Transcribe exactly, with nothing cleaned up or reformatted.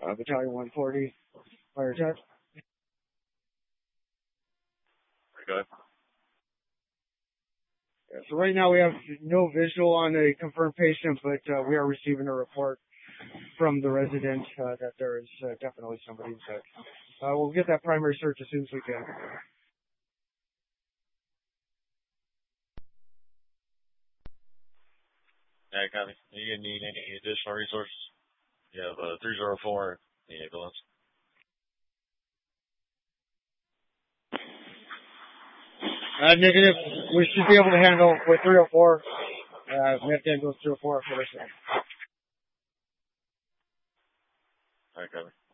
uh, Battalion one forty, fire attack. Go ahead. Yeah, so right now we have no visual on a confirmed patient, but uh, we are receiving a report from the resident uh, that there is uh, definitely somebody inside. Uh, we'll get that primary search as soon as we can. Yeah, copy. Are you going to need any additional resources? You have uh, three oh four, the ambulance. Uh, negative. We should be able to handle with three oh four. Uh, we have to handle three oh four for this one. All right, copy.